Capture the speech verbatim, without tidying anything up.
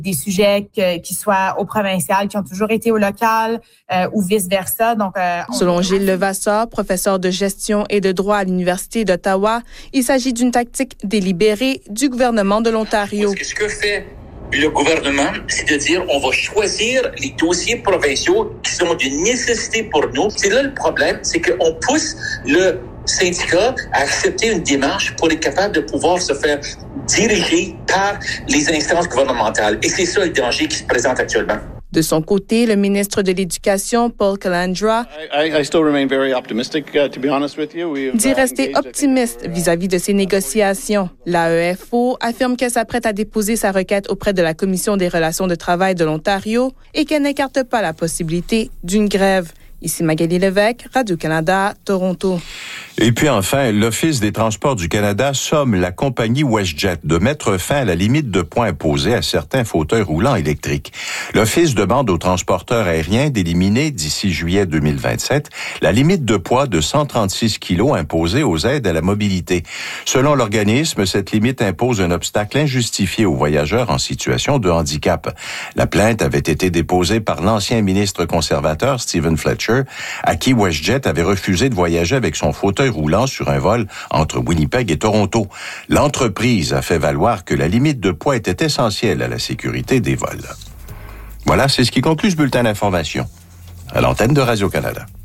des sujets que, qui soient au provincial, qui ont toujours été au local euh, ou vice-versa. Donc, euh, on... Selon Gilles Levasseur, professeur de gestion et de droit à l'Université d'Ottawa, il s'agit d'une tactique délibérée du gouvernement de l'Ontario. Ce que fait le gouvernement, c'est de dire on va choisir les dossiers provinciaux qui sont d'une nécessité pour nous. C'est là le problème, c'est qu'on pousse le syndicat à accepter une démarche pour être capable de pouvoir se faire diriger par les instances gouvernementales. Et c'est ça le danger qui se présente actuellement. De son côté, le ministre de l'Éducation, Paul Calandra, I, I still remain very optimistic, uh, to be honest with you. We've, dit rester optimiste vis-à-vis de ces négociations. L'A E F O affirme qu'elle s'apprête à déposer sa requête auprès de la Commission des relations de travail de l'Ontario et qu'elle n'écarte pas la possibilité d'une grève. Ici Magali Lévesque, Radio-Canada, Toronto. Et puis enfin, l'Office des transports du Canada somme la compagnie WestJet de mettre fin à la limite de poids imposée à certains fauteuils roulants électriques. L'Office demande aux transporteurs aériens d'éliminer d'ici juillet deux mille vingt-sept la limite de poids de cent trente-six kilos imposée aux aides à la mobilité. Selon l'organisme, cette limite impose un obstacle injustifié aux voyageurs en situation de handicap. La plainte avait été déposée par l'ancien ministre conservateur Stephen Fletcher, à qui WestJet avait refusé de voyager avec son fauteuil roulant sur un vol entre Winnipeg et Toronto. L'entreprise a fait valoir que la limite de poids était essentielle à la sécurité des vols. Voilà, c'est ce qui conclut ce bulletin d'information. À l'antenne de Radio-Canada.